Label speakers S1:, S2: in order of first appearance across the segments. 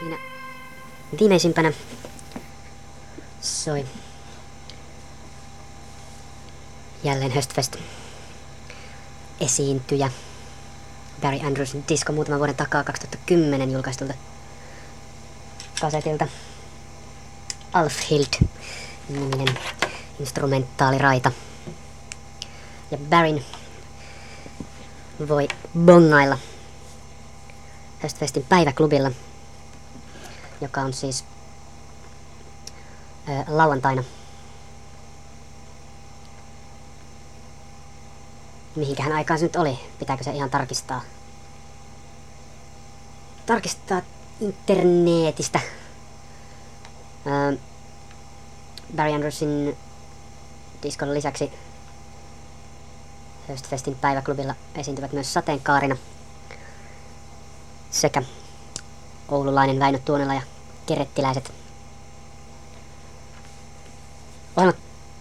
S1: Siinä viimeisimpänä soi jälleen Höstfest esiintyjä Barry Andrewsin Disco muutaman vuoden takaa 2010 julkaistulta kasetilta. Alfhild niminen instrumentaaliraita. Ja Barryn voi bongailla Höstfestin päiväklubilla, joka on siis lauantaina. Mihinkähän aikaan se nyt oli? Pitääkö se ihan tarkistaa? Tarkistaa internetistä. Barry Andrewsin diskon lisäksi Höstfestin päiväklubilla esiintyvät myös Sateenkaarina sekä oululainen Väinö Tuonela ja Kerettiläiset. Ohjelma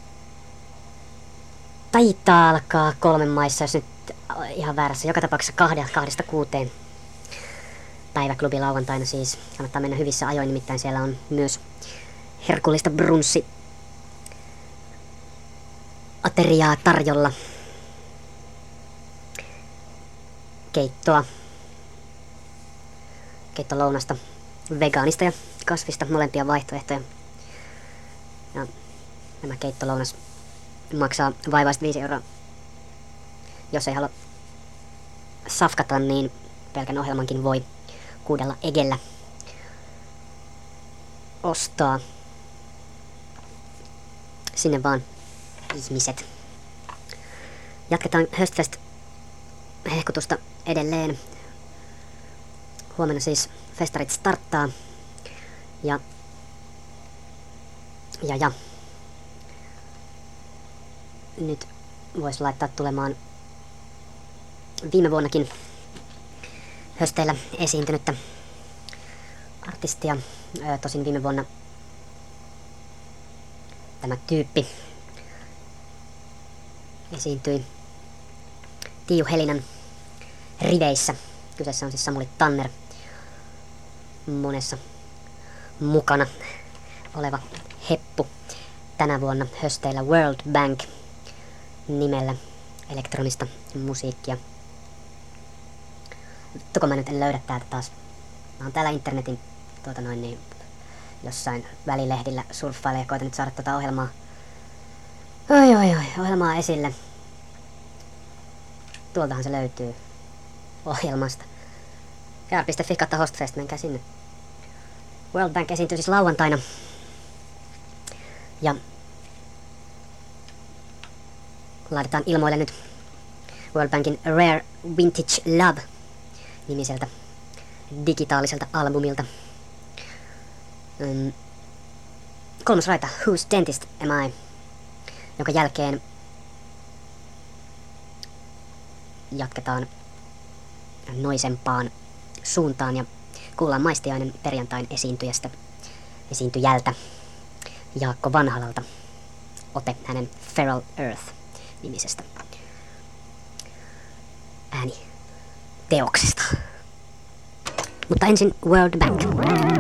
S1: taitaa alkaa 3 maissa, jos nyt ihan väärässä. Joka tapauksessa 2-6 päiväklubi lauantaina siis. Kannattaa mennä hyvissä ajoin, nimittäin siellä on myös herkullista brunssi ateriaa tarjolla. Keittolounasta, vegaanista ja kasvista, molempia vaihtoehtoja. Ja nämä keittolounas maksaa vaivaiset 5 €. Jos ei halua safkata, niin pelkän ohjelmankin voi 6 egellä ostaa. Sinne vaan ihmiset. Jatketaan Höstfest hehkutusta edelleen. Huomenna siis festarit starttaa. Ja nyt voisi laittaa tulemaan viime vuonnakin hösteillä esiintynyttä artistia. Tosin viime vuonna tämä tyyppi esiintyi Tiiu Helinan riveissä. Kyseessä on siis Samuli Tanner, monessa mukana oleva heppu. Tänä vuonna hösteillä World Bank nimellä elektronista musiikkia. Vittu, mä nyt en löydä täältä taas. Mä oon täällä internetin jossain välilehdillä surffailee ja koitan nyt saada tota ohjelmaa. Ohjelmaa esille. Tuoltahan se löytyy ohjelmasta. jr.fi/hostfest, menkää sinne. World Bank esiintyy siis lauantaina. Ja laitetaan ilmoille nyt World Bankin Rare Vintage Love nimiseltä digitaaliselta albumilta. 3. raita Whose Dentist Am I, jonka jälkeen jatketaan noisempaan suuntaan ja kuullaan maistiainen perjantain esiintyjältä Jaakko Vanhalalta ote hänen Feral Earth-nimisestä teoksesta. Mutta ensin World Bank.